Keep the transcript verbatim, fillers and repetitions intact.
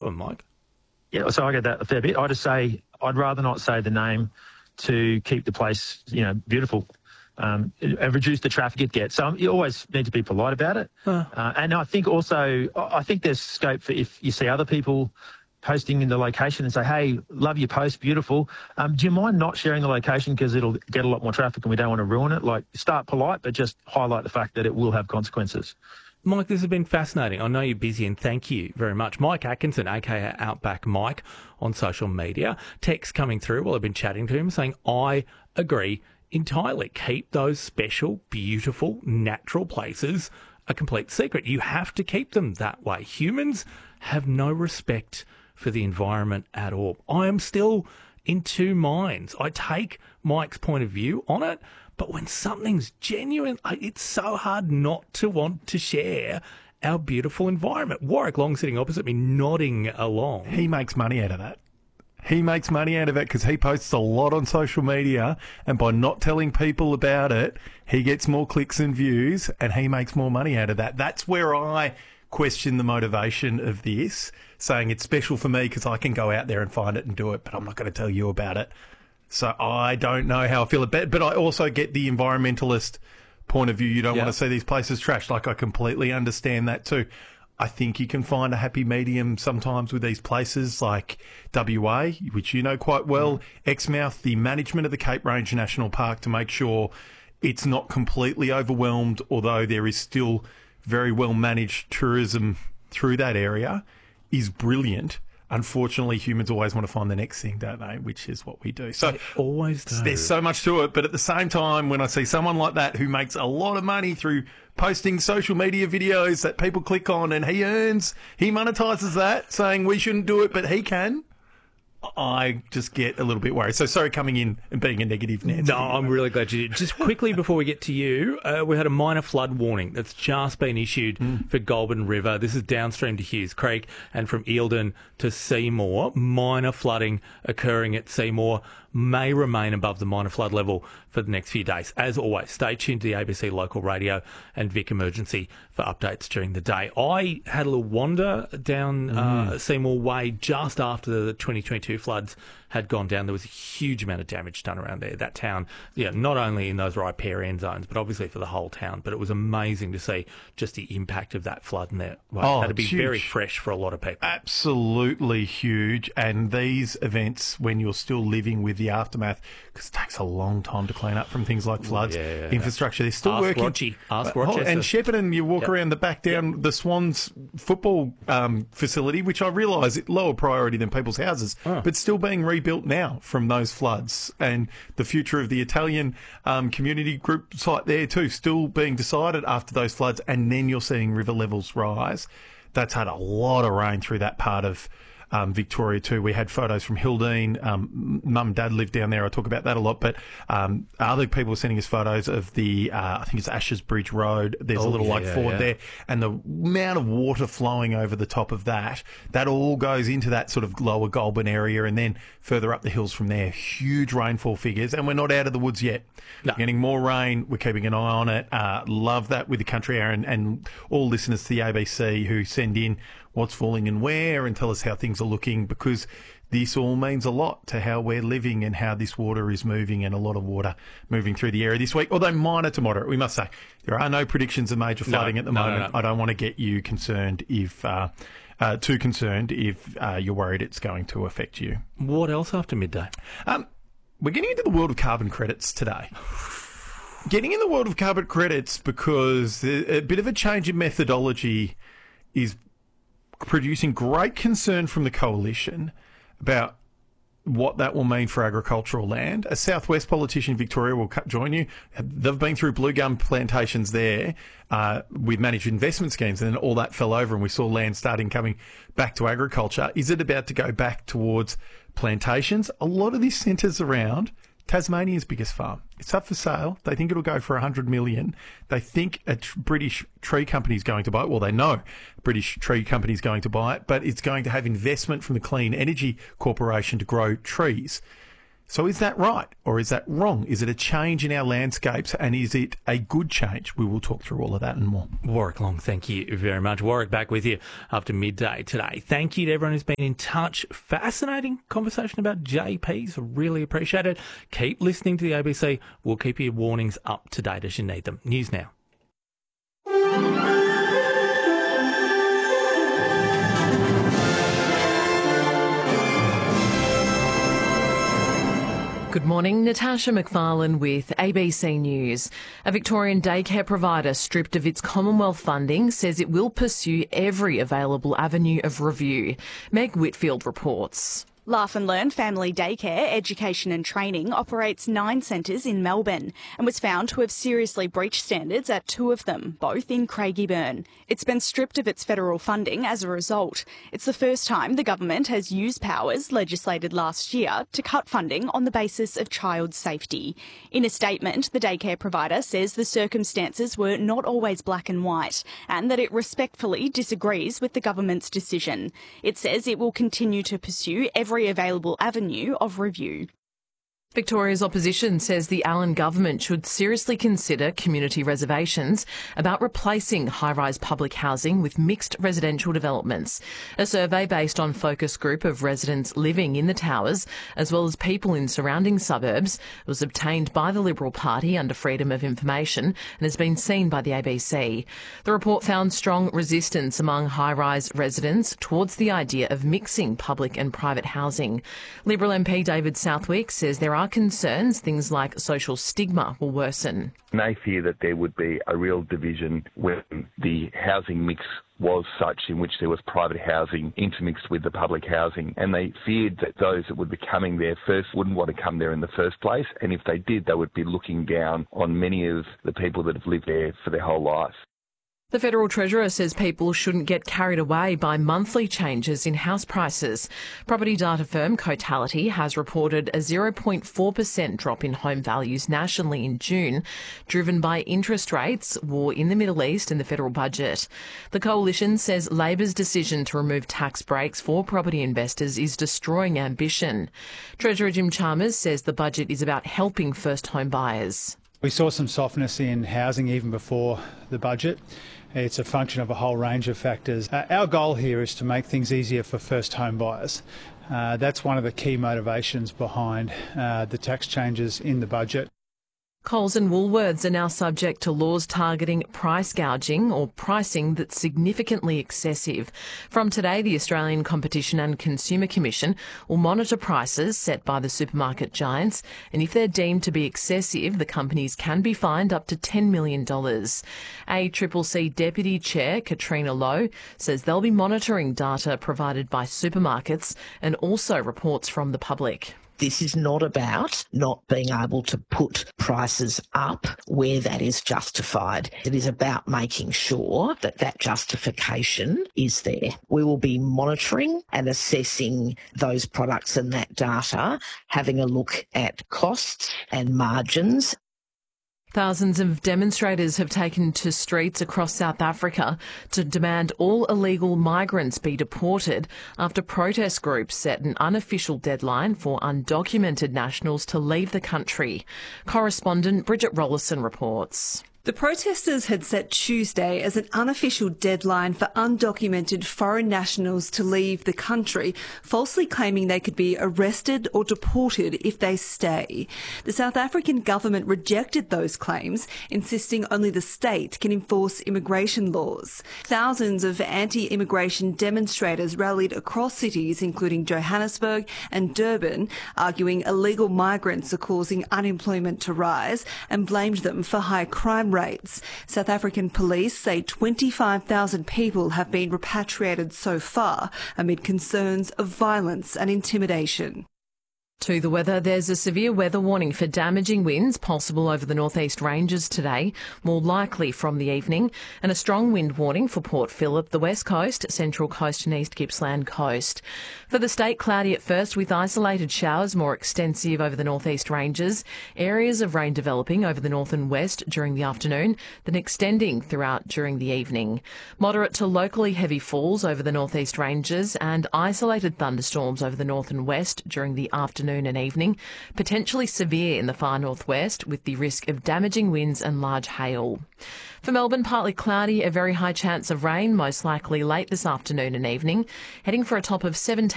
problem, Mike. Yeah, so I get that a fair bit. I just say I'd rather not say the name to keep the place, you know, beautiful. Um, and reduce the traffic it gets. So you always need to be polite about it. Huh. Uh, and I think also, I think there's scope for if you see other people posting in the location and say, hey, love your post, beautiful. Um, do you mind not sharing the location because it'll get a lot more traffic and we don't want to ruin it? Like, start polite, but just highlight the fact that it will have consequences. Mike, this has been fascinating. I know you're busy and thank you very much. Mike Atkinson, a k a. Outback Mike, on social media. Text coming through while I've been chatting to him saying, I agree entirely. Keep those special, beautiful, natural places a complete secret. You have to keep them that way. Humans have no respect for the environment at all. I am still in two minds. I take Mike's point of view on it, but when something's genuine, it's so hard not to want to share our beautiful environment. Warwick Long sitting opposite me, nodding along. He makes money out of that. He makes money out of it because he posts a lot on social media, and by not telling people about it, he gets more clicks and views, and he makes more money out of that. That's where I question the motivation of this, saying it's special for me because I can go out there and find it and do it, but I'm not going to tell you about it. So I don't know how I feel about it, but I also get the environmentalist point of view. You don't yep. want to see these places trashed. Like, I completely understand that too. I think you can find a happy medium sometimes with these places like W A, which you know quite well, mm. Exmouth, the management of the Cape Range National Park to make sure it's not completely overwhelmed, although there is still very well managed tourism through that area, is brilliant. Unfortunately, humans always want to find the next thing, don't they? Which is what we do. So they always do. There's so much to it, but at the same time, when I see someone like that who makes a lot of money through posting social media videos that people click on, and he earns, he monetizes that, saying we shouldn't do it, but he can, I just get a little bit worried. So sorry coming in and being a negative Nancy. No, I'm really glad you did. Just quickly before we get to you, uh, we had a minor flood warning that's just been issued mm. for Goulburn River. This is downstream to Hughes Creek and from Eildon to Seymour. Minor flooding occurring at Seymour may remain above the minor flood level for the next few days. As always, stay tuned to the A B C local radio and Vic Emergency for updates during the day. I had a little wander down mm. uh, Seymour Way just after the twenty twenty-two floods had gone down. There was a huge amount of damage done around there. That town, yeah, not only in those riparian zones, but obviously for the whole town. But it was amazing to see just the impact of that flood in there. Well, oh, that'd be huge. Very fresh for a lot of people. Absolutely huge. And these events, when you're still living with the aftermath, because it takes a long time to clean up from things like floods, yeah, yeah, infrastructure, they're still Ask working. Rochi. Ask uh, Rochester. And Shepparton, you walk yep. around the back down yep. the Swans football um, facility, which I realise is lower priority than people's houses, oh. but still being rebuilt now from those floods. And the future of the Italian um, community group site there too, still being decided after those floods. And then you're seeing river levels rise. That's had a lot of rain through that part of Um, Victoria too. We had photos from Hildene. Um, Mum and Dad lived down there. I talk about that a lot. But um, other people were sending us photos of the, uh, I think it's Ashes Bridge Road. There's oh, a little yeah, like yeah, ford yeah. there. And the amount of water flowing over the top of that, that all goes into that sort of lower Goulburn area and then further up the hills from there. Huge rainfall figures. And we're not out of the woods yet. No. We're getting more rain. We're keeping an eye on it. Uh, love that with the country air and, and all listeners to the A B C who send in what's falling and where and tell us how things are looking, because this all means a lot to how we're living and how this water is moving, and a lot of water moving through the area this week, although minor to moderate, we must say. There are no predictions of major flooding no, at the no, moment. No, no. I don't want to get you concerned if... Uh, Uh, too concerned if uh, you're worried it's going to affect you. What else after midday? Um, we're getting into the world of carbon credits today. Getting in the world of carbon credits because a bit of a change in methodology is producing great concern from the Coalition about what that will mean for agricultural land. A Southwest politician in Victoria will join you. They've been through blue gum plantations there uh, with managed investment schemes, and then all that fell over and we saw land starting coming back to agriculture. Is it about to go back towards plantations? A lot of this centres around Tasmania's biggest farm. It's up for sale. They think it'll go for one hundred million dollars. They think a tr- British tree company is going to buy it. Well, they know a British tree company is going to buy it, but it's going to have investment from the Clean Energy Corporation to grow trees. So is that right or is that wrong? Is it a change in our landscapes and is it a good change? We will talk through all of that and more. Warwick Long, thank you very much. Warwick back with you after midday today. Thank you to everyone who's been in touch. Fascinating conversation about J Ps. Really appreciate it. Keep listening to the A B C. We'll keep your warnings up to date as you need them. News now. Good morning, Natasha McFarlane with A B C News. A Victorian daycare provider stripped of its Commonwealth funding says it will pursue every available avenue of review. Meg Whitfield reports. Laugh and Learn Family Daycare, Education and Training operates nine centres in Melbourne and was found to have seriously breached standards at two of them, both in Craigieburn. It's been stripped of its federal funding as a result. It's the first time the government has used powers legislated last year to cut funding on the basis of child safety. In a statement, the daycare provider says the circumstances were not always black and white and that it respectfully disagrees with the government's decision. It says it will continue to pursue every available avenue of review. Victoria's opposition says the Allen government should seriously consider community reservations about replacing high-rise public housing with mixed residential developments. A survey based on focus group of residents living in the towers, as well as people in surrounding suburbs, was obtained by the Liberal Party under Freedom of Information and has been seen by the A B C. The report found strong resistance among high-rise residents towards the idea of mixing public and private housing. Liberal M P David Southwick says there are concerns things like social stigma will worsen. They fear that there would be a real division when the housing mix was such in which there was private housing intermixed with the public housing, and they feared that those that would be coming there first wouldn't want to come there in the first place, and if they did, they would be looking down on many of the people that have lived there for their whole life. The Federal Treasurer says people shouldn't get carried away by monthly changes in house prices. Property data firm Cotality has reported a zero point four percent drop in home values nationally in June, driven by interest rates, war in the Middle East and the federal budget. The coalition says Labor's decision to remove tax breaks for property investors is destroying ambition. Treasurer Jim Chalmers says the budget is about helping first home buyers. We saw some softness in housing even before the budget. It's a function of a whole range of factors. Uh, our goal here is to make things easier for first home buyers. Uh, that's one of the key motivations behind uh, the tax changes in the budget. Coles and Woolworths are now subject to laws targeting price gouging or pricing that's significantly excessive. From today, the Australian Competition and Consumer Commission will monitor prices set by the supermarket giants, and if they're deemed to be excessive, the companies can be fined up to ten million dollars. A C C C Deputy Chair, Katrina Lowe, says they'll be monitoring data provided by supermarkets and also reports from the public. This is not about not being able to put prices up where that is justified. It is about making sure that that justification is there. We will be monitoring and assessing those products and that data, having a look at costs and margins. Thousands of demonstrators have taken to streets across South Africa to demand all illegal migrants be deported after protest groups set an unofficial deadline for undocumented nationals to leave the country. Correspondent Bridget Rollison reports. The protesters had set Tuesday as an unofficial deadline for undocumented foreign nationals to leave the country, falsely claiming they could be arrested or deported if they stay. The South African government rejected those claims, insisting only the state can enforce immigration laws. Thousands of anti-immigration demonstrators rallied across cities, including Johannesburg and Durban, arguing illegal migrants are causing unemployment to rise and blamed them for high crime rates. South African police say twenty-five thousand people have been repatriated so far amid concerns of violence and intimidation. To the weather, there's a severe weather warning for damaging winds possible over the northeast ranges today, more likely from the evening, and a strong wind warning for Port Phillip, the west coast, central coast and east Gippsland coast. For the state, cloudy at first with isolated showers more extensive over the northeast ranges, areas of rain developing over the north and west during the afternoon, then extending throughout during the evening. Moderate to locally heavy falls over the northeast ranges and isolated thunderstorms over the north and west during the afternoon afternoon and evening, potentially severe in the far northwest with the risk of damaging winds and large hail. For Melbourne, partly cloudy, a very high chance of rain, most likely late this afternoon and evening, heading for a top of seventeen